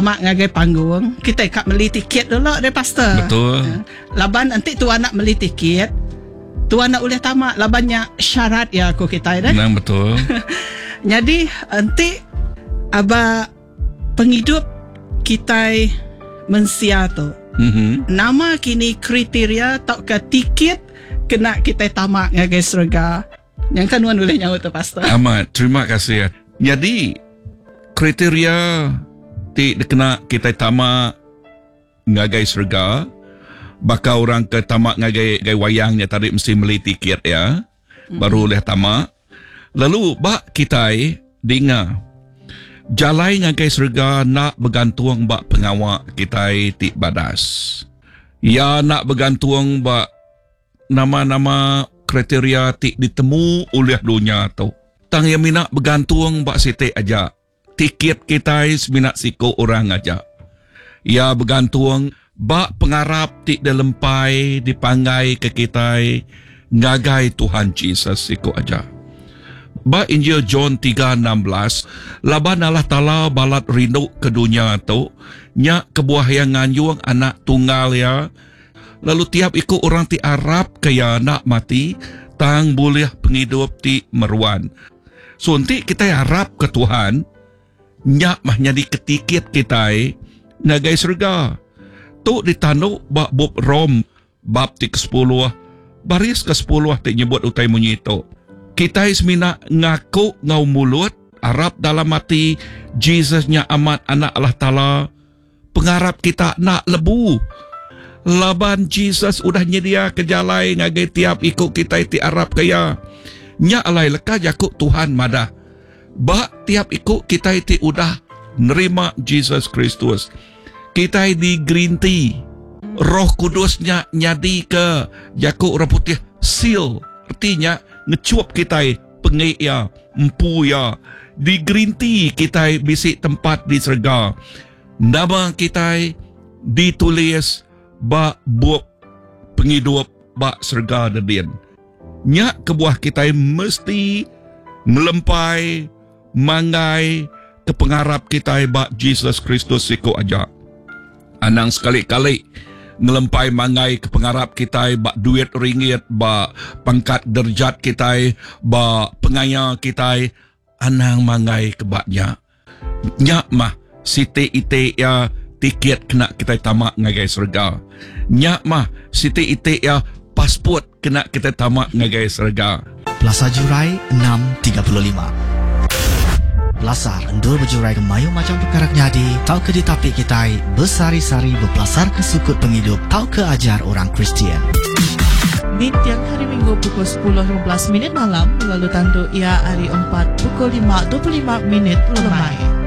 tamak ngagai panggung, kita kat beli tiket dulu deh pastor. Betul. Laban nanti tuan nak beli tiket, tuan nak boleh tamak labannya syarat ya aku kita deh. Nah, betul. Jadi nanti aba penghidup kita mensia tu. Nama kini kriteria tak ke tiket kena kita tamak ngagai surga. Yang kan wan boleh nyaut tu pastor. Amat, terima kasih. Jadi kriteria ti kena kita tamak ngagai surga. Baka orang ke tamak ngagai wayangnya tadi mesti beli tiket ya. Baru boleh tamak. Lalu bak kita dengar jalai ngagai surga nak bergantung bak pengawak kita ti badas. Ya nak bergantung bak nama-nama kriteria ti ditemu oleh dunia tu. Tang yang minat bergantung bak siti aja. Tiket kita minat siko orang aja. Ya bergantung bak pengarap ti dalempai dipangai ke kita ngagai Tuhan Yesus siko aja. Ba Injil John 3:16 laban Allah Ta'ala balat rindu ke dunia tu nya kebuah yang nganyung anak tunggal ya. Lalu tiap ikut orang ti Arab kaya nak mati tang boleh penghidup ti meruan. So nanti kita harap ke Tuhan nyak mah jadi ketiket kita ngagai surga. Tu ditanduk bab Bob Rom bab ti ke-10 baris ke-10 ti nyebut utai munyito. Kita semina ngaku ngau mulut Arab dalam mati Jesusnya amat anak Allah Ta'ala. Pengharap kita nak lebu. Laban Jesus udah nyedia kejalai ngagai tiap ikut kita ti Arab kaya. Nya alai leka jakuk Tuhan madah. Ba tiap ikut kita ti udah nerima Jesus Kristus. Kita di gerinti. Roh Kudusnya nyadi ke jakuk orang putih seal. Artinya ngecuap kita pengek ya, empu ya. Di gerinti kita bisik tempat di surga. Nama kita ditulis ba buat penghidup ba surga dedin. Nyak kebuah kita mesti melempai mangai ke pengharap kita ba Jesus Kristus siko aja. Anang sekali-kali ngelempai mangai ke pengharap kita ba duit ringgit ba pangkat derjat kita ba pengaya kita anang mangai ke baknya. Nyak mah siti ite ya tiket kena kita tamak ngagai surga. Nyak mah siti ite ya pasport kena kita tamak ngagai surga. Plaza Jurai 635. Belasar endur berjurai ke mayu macam perkara nyadi. Tau ke di tapik kita bersari-sari berpelasar ke sukut penghidup. Tau ke ajar orang Kristian. Di tiang hari Minggu pukul 10.15 malam. Lalu tanduk ia hari 4 pukul 5.25 lemai.